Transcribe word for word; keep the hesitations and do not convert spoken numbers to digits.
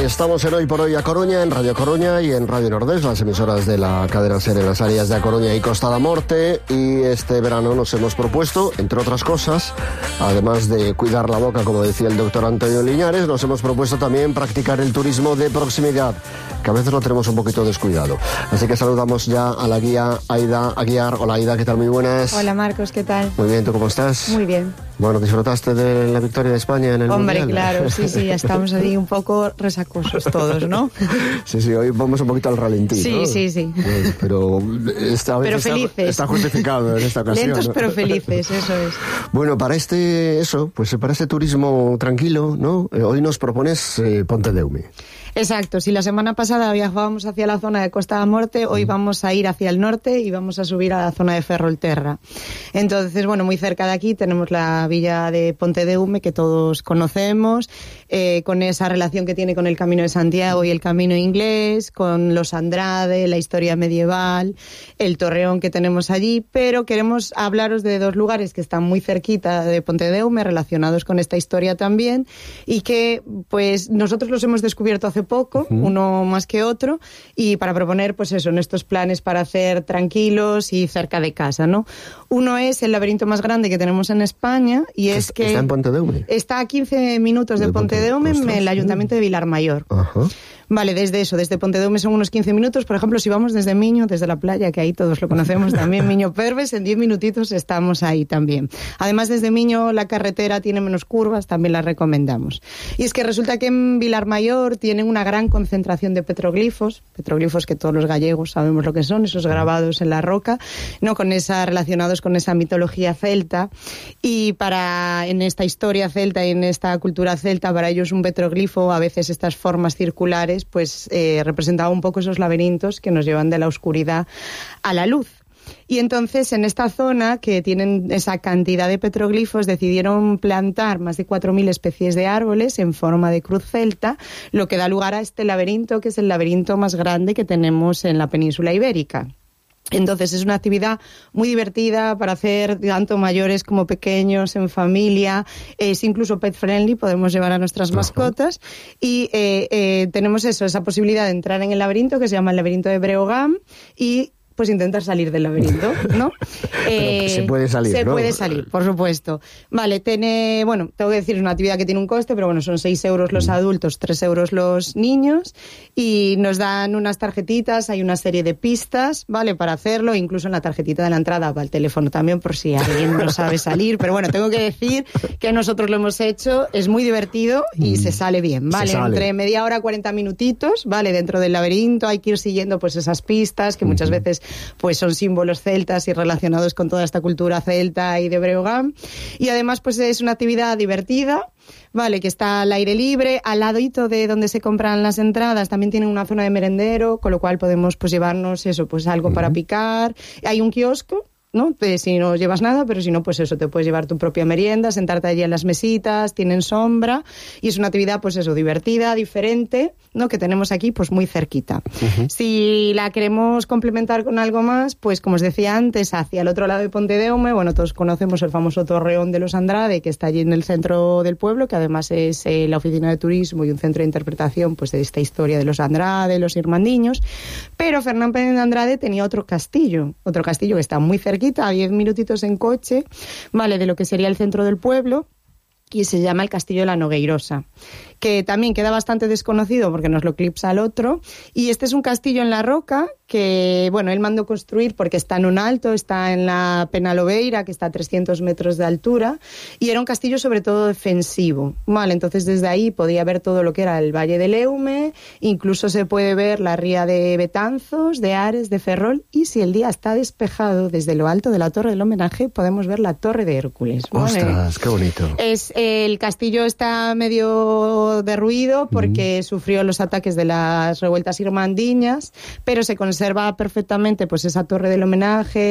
Estamos en Hoy por Hoy a Coruña, en Radio Coruña y en Radio Nordés, las emisoras de la cadena SER en las áreas de A Coruña y Costa da Morte. Y este verano nos hemos propuesto, entre otras cosas, además de cuidar la boca, como decía el doctor Antonio Liñares, nos hemos propuesto también practicar el turismo de proximidad, que a veces lo tenemos un poquito descuidado. Así que saludamos ya a la guía Aida Aguiar. Hola Aida, ¿qué tal? Muy buenas. Hola Marcos, ¿qué tal? Muy bien, ¿tú cómo estás? Muy bien. Bueno, ¿disfrutaste de la victoria de España en el Hombre, Mundial? claro, sí, sí, ya estamos ahí un poco resacosos todos, ¿no? Sí, sí, hoy vamos un poquito al ralentí, Sí, ¿no? sí, sí. Pero esta vez pero está, felices. está justificado en esta ocasión. Lentos ¿no? pero felices, eso es. Bueno, para este, eso, pues para este turismo tranquilo, ¿no? Eh, hoy nos propones eh, Pontedeume. Exacto, si la semana pasada viajábamos hacia la zona de Costa da Morte, hoy vamos a ir hacia el norte y vamos a subir a la zona de Ferrolterra. Entonces, bueno, muy cerca de aquí tenemos la villa de Pontedeume, que todos conocemos, eh, con esa relación que tiene con el Camino de Santiago y el Camino Inglés, con los Andrade, la historia medieval, el torreón que tenemos allí, pero queremos hablaros de dos lugares que están muy cerquita de Pontedeume, relacionados con esta historia también, y que, pues, nosotros los hemos descubierto hace poco, uh-huh. uno más que otro, y para proponer, pues eso, en estos planes para hacer tranquilos y cerca de casa, ¿no? Uno es el laberinto más grande que tenemos en España, y es que... ¿Está en Pontedeume? Está a quince minutos de, de Pontedeume, en el ayuntamiento de Vilarmayor. Ajá. Vale, desde eso, desde Pontedeume son unos quince minutos. Por ejemplo, si vamos desde Miño, desde la playa, que ahí todos lo conocemos también, Miño Perves, en diez minutitos estamos ahí también. Además, desde Miño la carretera tiene menos curvas, también la recomendamos. Y es que resulta que en Vilarmayor tienen una gran concentración de petroglifos, petroglifos que todos los gallegos sabemos lo que son, esos grabados en la roca, no con esa, relacionados con esa mitología celta. Y para, en esta historia celta y en esta cultura celta, para ellos un petroglifo, a veces estas formas circulares, pues eh, representaba un poco esos laberintos que nos llevan de la oscuridad a la luz. Y entonces en esta zona, que tienen esa cantidad de petroglifos, decidieron plantar más de cuatro mil especies de árboles en forma de cruz celta, lo que da lugar a este laberinto, que es el laberinto más grande que tenemos en la península ibérica. Entonces es una actividad muy divertida para hacer tanto mayores como pequeños, en familia, es incluso pet friendly, podemos llevar a nuestras mascotas. Ajá. Y eh, eh, tenemos eso, esa posibilidad de entrar en el laberinto, que se llama el laberinto de Breogán, y pues intentar salir del laberinto, ¿no? eh, se puede salir, Se ¿no? puede salir, por supuesto. Vale, tiene, bueno, tengo que decir, es una actividad que tiene un coste, pero bueno, son seis euros los adultos, tres euros los niños, y nos dan unas tarjetitas, hay una serie de pistas, ¿vale? Para hacerlo, incluso en la tarjetita de la entrada va el teléfono también, por si alguien no sabe salir, pero bueno, tengo que decir que nosotros lo hemos hecho, es muy divertido y mm. se sale bien, ¿vale? Sale. Entre media hora, cuarenta minutitos, ¿vale? Dentro del laberinto hay que ir siguiendo pues esas pistas que mm-hmm. muchas veces pues son símbolos celtas y relacionados con toda esta cultura celta y de Breogán. Y además pues es una actividad divertida, vale, que está al aire libre, al ladito de donde se compran las entradas también tienen una zona de merendero, con lo cual podemos pues llevarnos eso, pues algo uh-huh. para picar. Hay un kiosco, ¿no? Pues si no llevas nada, pero si no, pues eso, te puedes llevar tu propia merienda, sentarte allí en las mesitas, tienen sombra, y es una actividad, pues eso, divertida, diferente, ¿no? Que tenemos aquí, pues muy cerquita. Uh-huh. Si la queremos complementar con algo más, pues como os decía antes, hacia el otro lado de Pontedeume, bueno, todos conocemos el famoso Torreón de los Andrade, que está allí en el centro del pueblo, que además es eh, la oficina de turismo y un centro de interpretación, pues de esta historia de los Andrade, los irmandiños, pero Fernán Pérez de Andrade tenía otro castillo, otro castillo que está muy cerquita, a diez minutitos en coche, vale, de lo que sería el centro del pueblo, y se llama el Castillo de la Nogueirosa, que también queda bastante desconocido porque nos lo eclipsa el otro, y este es un castillo en la roca que, bueno, él mandó construir porque está en un alto, está en la Penalobeira, que está a trescientos metros de altura, y era un castillo sobre todo defensivo, vale, entonces desde ahí podía ver todo lo que era el Valle del Eume, incluso se puede ver la ría de Betanzos, de Ares, de Ferrol, y si el día está despejado, desde lo alto de la Torre del Homenaje podemos ver la Torre de Hércules. ¿Vale? ¡Ostras, qué bonito! Es, el castillo está medio derruido porque mm. sufrió los ataques de las revueltas irmandiñas, pero se conserva perfectamente pues esa Torre del Homenaje,